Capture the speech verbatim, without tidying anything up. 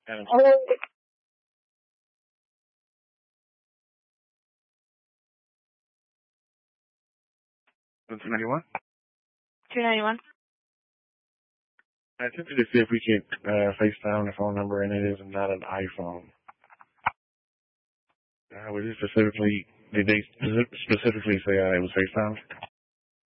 And Oh, two ninety-one. two ninety-one. I attempted to see if we could uh, FaceTime the phone number, and it is not an iPhone. Uh, was it specifically, did they specifically say uh, it was FaceTime?